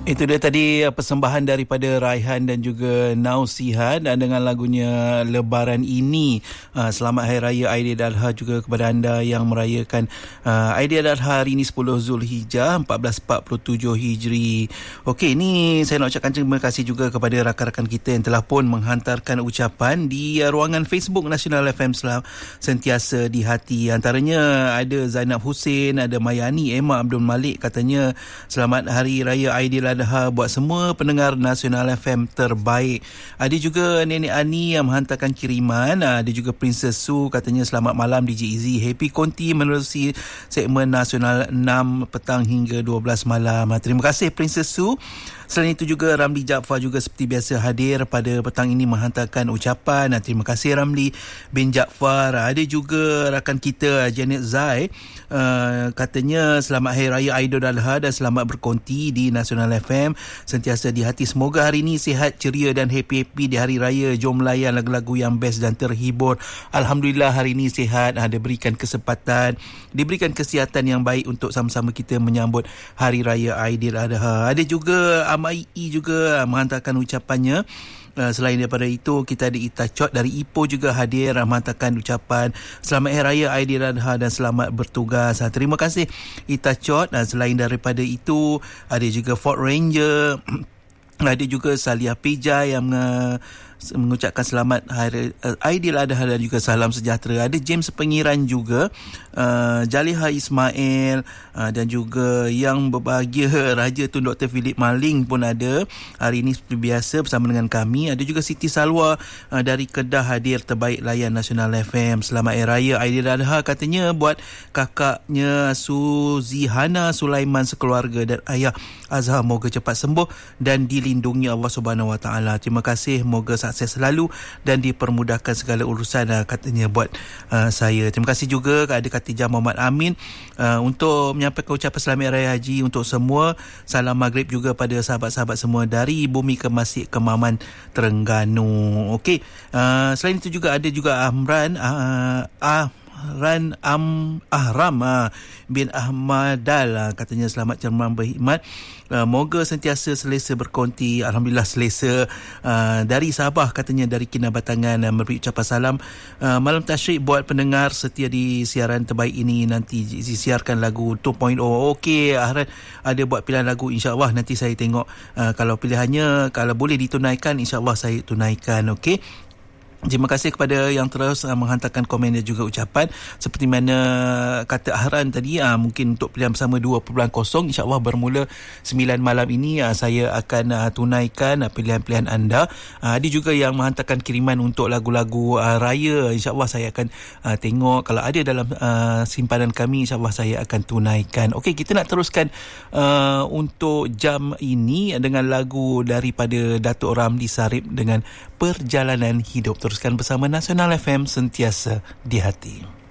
Itu dia tadi persembahan daripada Raihan dan juga Nausihan dengan lagunya Lebaran Ini. Selamat Hari Raya Aidiladha juga kepada anda yang merayakan Aidiladha hari ini 10 Zulhijjah 1447 Hijri. Okey, ini saya nak ucapkan terima kasih juga kepada rakan-rakan kita yang telah pun menghantarkan ucapan di ruangan Facebook Nasional FM Sentiasa di Hati. Antaranya ada Zainab Hussein, ada Mayani, Emma Abdul Malik katanya selamat Hari Raya Aidiladha buat semua pendengar Nasional FM terbaik. Ada juga Nenek Ani yang menghantarkan kiriman. Ada juga Princess Su katanya selamat malam DJ Izzy. Happy Konti menerusi segmen Nasional 6 petang hingga 12 malam. Terima kasih Princess Su. Selain itu juga Ramli Jaafar juga seperti biasa hadir pada petang ini menghantarkan ucapan. Terima kasih Ramli bin Jaafar. Ada juga rakan kita Janet Zai katanya selamat Hari Raya Aidiladha dan selamat berkonti di Nasional FM Sentiasa di Hati. Semoga hari ini sihat, ceria dan happy-happy di Hari Raya. Jom layan lagu-lagu yang best dan terhibur. Alhamdulillah hari ini sihat, diberikan kesempatan, diberikan kesihatan yang baik untuk sama-sama kita menyambut Hari Raya Aidiladha. Ada juga Amai juga menghantarkan ucapannya. Selain daripada itu, kita ada Ita Chot dari Ipoh juga hadir menghantarkan ucapan selamat Hari Raya Aidiladha dan selamat bertugas. Terima kasih Ita Chot. Selain daripada itu, ada juga Ford Ranger, ada juga Salihah Peja yang mengucapkan selamat Hari Aidiladha dan juga salam sejahtera. Ada James Pengiran juga, Jaliha Ismail, dan juga yang berbahagia Raja Tun Dr. Philip Maling pun ada hari ini seperti biasa bersama dengan kami. Ada juga Siti Salwa dari Kedah hadir terbaik layan Nasional FM. Selamat Hari Raya Aidiladha katanya buat kakaknya Suzihana Sulaiman sekeluarga dan ayah Azhar, moga cepat sembuh dan dilindungi Allah Subhanahu Wa Taala. Terima kasih, moga sukses selalu dan dipermudahkan segala urusan katanya buat saya. Terima kasih juga kepada Khatijah Muhammad Amin untuk menyampaikan ucapan selamat Raya Haji untuk semua. Salam maghrib juga pada sahabat-sahabat semua dari Bumi Kemasik, Kemaman, Terengganu. Okey, selain itu juga ada juga Ahram bin Ahmadal katanya selamat cerman berhikmat, moga sentiasa selesa berkonti. Alhamdulillah selesa. Dari Sabah katanya dari Kinabatangan memberi ucapan salam malam tasyrik buat pendengar setia di siaran terbaik ini, nanti disiarkan lagu 2.0. Okey Ahran, ada buat pilihan lagu, insya-Allah nanti saya tengok kalau pilihannya kalau boleh ditunaikan, insya-Allah saya tunaikan. Okey, terima kasih kepada yang terus menghantarkan komen dan juga ucapan. Seperti mana kata Ahran tadi, mungkin untuk pilihan bersama 2.0 insya-Allah bermula 9 malam ini saya akan tunaikan pilihan-pilihan anda. Ada juga yang menghantarkan kiriman untuk lagu-lagu raya, insya-Allah saya akan tengok kalau ada dalam simpanan kami, insya-Allah saya akan tunaikan. Okey, kita nak teruskan untuk jam ini dengan lagu daripada Datuk Ramli Sarip dengan Perjalanan Hidup. Teruskan bersama Nasional FM Sentiasa di Hati.